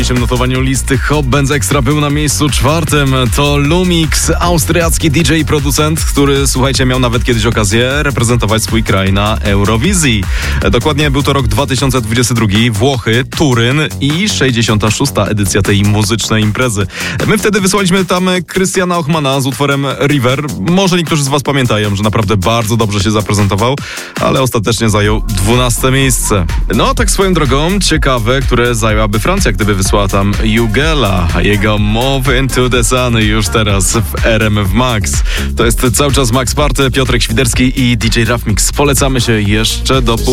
dzisiejszym notowaniu listy Hot Bands Extra był na miejscu 4. To Lumix, austriacki DJ i producent, który, słuchajcie, miał nawet kiedyś okazję reprezentować swój kraj na Eurowizji. Dokładnie był to rok 2022, Włochy, Turyn i 66. edycja tej muzycznej imprezy. My wtedy wysłaliśmy tam Krystiana Ochmana z utworem River. Może niektórzy z was pamiętają, że naprawdę bardzo dobrze się zaprezentował, ale ostatecznie zajął 12. miejsce. No, tak swoją drogą, ciekawe, które zajęłaby Francja, gdyby wysłała tam Jugela, jego Move Into the Sun już teraz w RMF Max. To jest cały czas Max Party, Piotrek Świderski i DJ Raf Mix. Polecamy się jeszcze do pół.